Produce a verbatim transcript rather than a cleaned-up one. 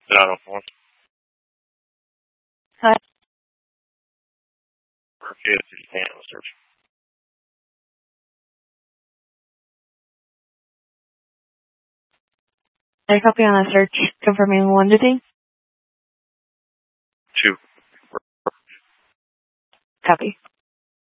nine oh four. Hi. Okay, if you can, search. I copy on a search confirming quantity. Two. Copy.